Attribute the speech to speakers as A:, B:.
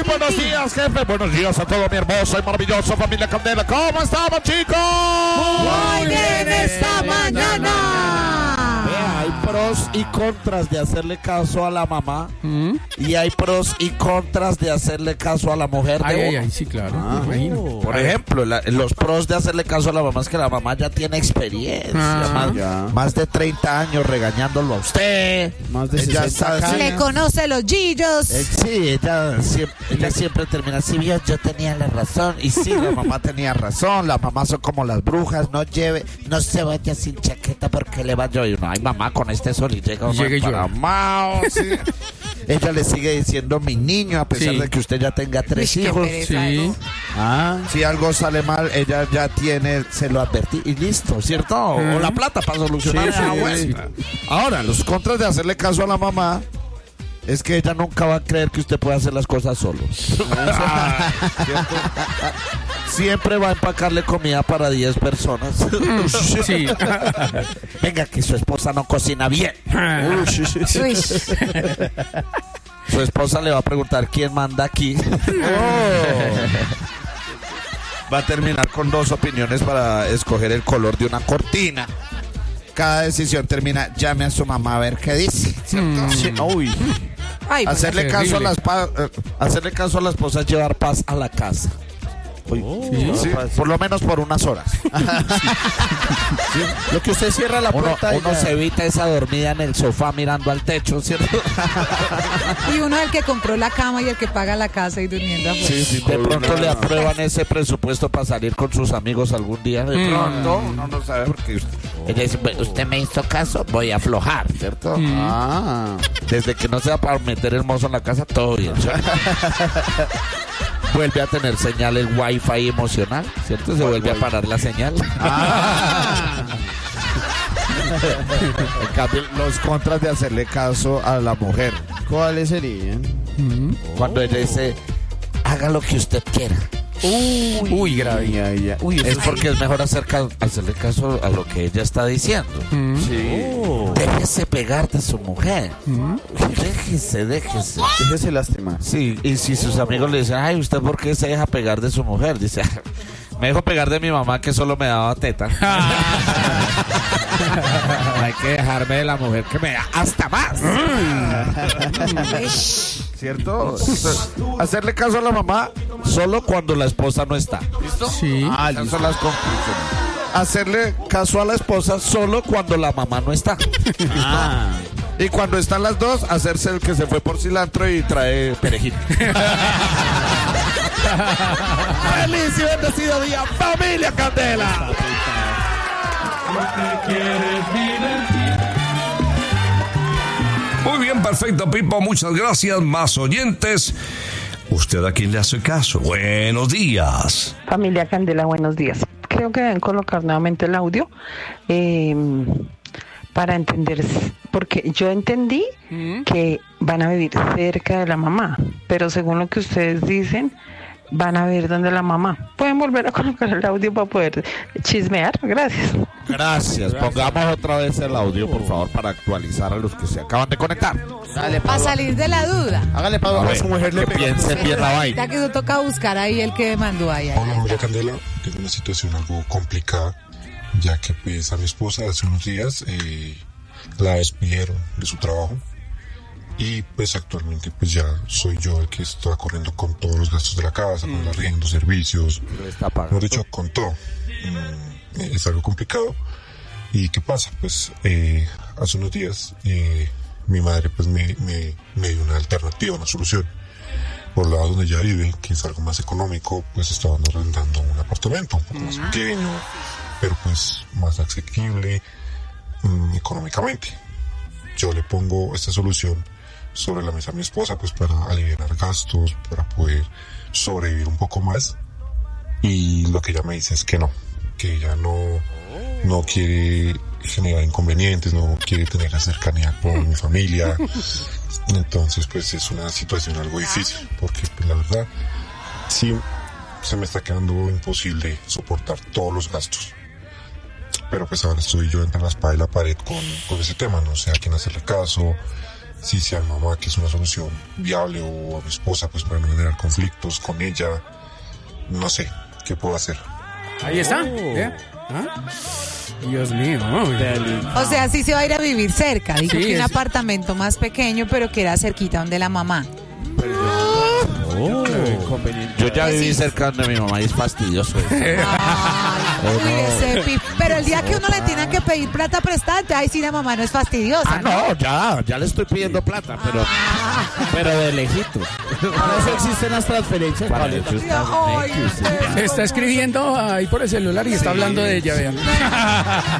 A: buenos días, jefe. Buenos días a todo mi hermoso y maravilloso familia Candela. ¿Cómo estamos, chicos?
B: Muy bien esta mañana.
A: Hay pros y contras de hacerle caso a la mamá. Y hay pros y contras de hacerle caso a la mujer de uno.
C: Sí, claro.
A: Por ejemplo, los pros de hacerle caso a la mamá es que la mamá ya tiene experiencia. Más de 30 años regañándolo a usted.
D: Más de 60 años.
B: Le conoce los gillos.
A: Sí, ella siempre termina así. Yo tenía la razón. Y sí, la mamá tenía razón. Las mamás son como las brujas. No se vaya sin chaqueta porque le va a llover. No, ay, mamá, con este sol y llega uno emparamado. Sí. Ella le sigue diciendo mi niño, a pesar de que usted ya tenga 3 hijos.
C: Sí.
A: Si algo sale mal, ella ya se lo advertí y listo, ¿cierto? O la plata para solucionar la vuelta. Ahora, los contras de hacerle caso a la mamá es que ella nunca va a creer que usted puede hacer las cosas solo. Siempre va a empacarle comida para 10 personas.
C: Sí.
A: Venga, que su esposa no cocina bien. Su esposa le va a preguntar quién manda aquí. Va a terminar con 2 opiniones para escoger el color de una cortina. Cada decisión termina, llame a su mamá a ver qué dice. Hacerle caso a la esposa es llevar paz a la casa. Por lo menos por unas horas.
D: Lo que usted cierra la puerta
A: uno se evita esa dormida en el sofá mirando al techo, ¿cierto?
B: Y uno es el que compró la cama y el que paga la casa y durmiendo afuera.
A: Sí, de pronto le aprueban ese presupuesto para salir con sus amigos algún día. De pronto uno no sabe porque ella dice, usted me hizo caso, voy a aflojar, ¿cierto? Desde que no sea para meter el mozo en la casa, todo bien. Vuelve a tener señal el wifi emocional, ¿cierto? Se vuelve a parar la señal. En cambio, los contras de hacerle caso a la mujer,
D: ¿cuáles serían?
A: Cuando ella dice, haga lo que usted quiera.
C: Grave.
A: Es porque es mejor hacerle caso a lo que ella está diciendo. Déjese pegar de su mujer. Déjese.
D: Déjese lastimar.
A: Sí, y si sus amigos le dicen, ay, ¿usted por qué se deja pegar de su mujer? Dice, me dejo pegar de mi mamá que solo me daba teta. Hay que dejarme de la mujer que me da hasta más. ¿Cierto? Hacerle caso a la mamá solo cuando la esposa no está. ¿Listo?
C: Sí.
A: Esas son las conclusiones. Hacerle caso a la esposa solo cuando la mamá no está. Y cuando están las dos, hacerse el que se fue por cilantro y trae perejil. ¡Feliz y bendecido día, familia Candela!
E: Muy bien, perfecto, Pipo, muchas gracias. Más oyentes. ¿Usted a quién le hace caso? Buenos días.
F: Familia Candela, buenos días. Creo que deben colocar nuevamente el audio para entender, porque yo entendí que van a vivir cerca de la mamá, pero según lo que ustedes dicen, van a ver dónde la mamá. ¿Pueden volver a colocar el audio para poder chismear? Gracias.
A: Gracias. Pongamos otra vez el audio, por favor, para actualizar a los que se acaban de conectar.
D: Dale,
B: Para salir de la duda.
D: Hágale Pablo a su mujer,
A: que piensen bien la vaina.
B: Ya que eso toca buscar ahí el que mandó ahí.
G: Hola, familia Candela. Tengo una situación algo complicada, ya que pues a mi esposa hace unos días la despidieron de su trabajo. Y pues actualmente pues ya soy yo el que está corriendo con todos los gastos de la casa, con el arriendo, servicios, mejor dicho, con todo. Es algo complicado. ¿Y qué pasa? Pues hace unos días mi madre pues me dio una alternativa, una solución. Por el lado donde ella vive, que es algo más económico, pues estaban arrendando un apartamento un poco más pequeño, pero pues más asequible económicamente. Yo le pongo esta solución sobre la mesa a mi esposa, pues para aliviar gastos, para poder sobrevivir un poco más. Y lo que ella me dice es que no, que ella no quiere generar inconvenientes, no quiere tener la cercanía con mi familia. Entonces pues es una situación algo difícil, porque pues, la verdad sí se me está quedando imposible soportar todos los gastos. Pero pues ahora estoy yo entre la espada y la pared con ese tema, no sé a quién hacerle caso. sí sea a mi mamá, que es una solución viable, o a mi esposa, pues para no generar conflictos con ella. No sé, ¿qué puedo hacer?
C: Ahí está. ¿Eh? ¿Ah? Dios mío.
B: O sea, sí se va a ir a vivir cerca. Dijo
C: Sí,
B: que un
C: es-
B: apartamento más pequeño, pero que era cerquita donde la mamá.
A: Yo ya viví cerca de mi mamá y es fastidioso.
B: Ay, uy, ese pero el día que uno le tiene que pedir plata prestada, ahí sí la mamá no es fastidiosa.
A: Ya le estoy pidiendo plata, pero de lejitos.
D: Para eso existen las transferencias. Vale.
B: Ay,
C: Se está escribiendo ahí por el celular y está hablando de ella, vean.